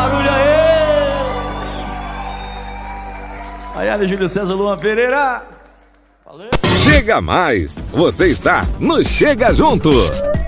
Barulho aí! Ayane, Júlio César, Luan Pereira. Valeu! Chega mais! Você está no Chega Junto!